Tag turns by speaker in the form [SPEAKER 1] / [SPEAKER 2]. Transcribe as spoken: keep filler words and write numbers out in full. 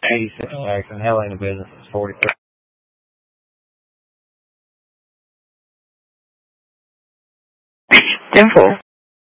[SPEAKER 1] eighty-six Jackson. Hell ain't a business. It's forty-three.
[SPEAKER 2] Simple.